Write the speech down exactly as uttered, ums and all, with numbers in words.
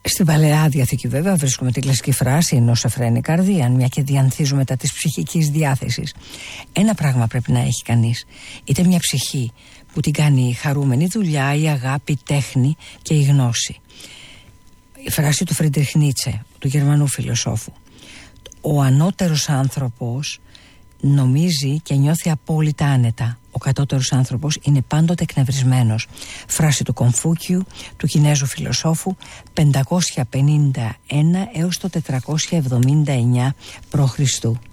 Στην Παλαιά Διαθήκη βέβαια βρίσκουμε την κλασική φράση «ενός εφραίνει καρδίαν», μια και διανθίζουμε τα της ψυχικής διάθεσης. Ένα πράγμα πρέπει να έχει κανείς, είτε μια ψυχή που την κάνει χαρούμενη δουλειά, η αγάπη, η τέχνη και η γνώση. Η φράση του Φρίντριχ Νίτσε, του Γερμανού φιλοσόφου: ο ανώτερος άνθρωπος νομίζει και νιώθει απόλυτα άνετα. Ο κατώτερος άνθρωπος είναι πάντοτε εκνευρισμένος. Φράση του Κομφούκιου, του Κινέζου φιλοσόφου, πεντακόσια πενήντα ένα έως το τετρακόσια εβδομήντα εννιά π.Χ.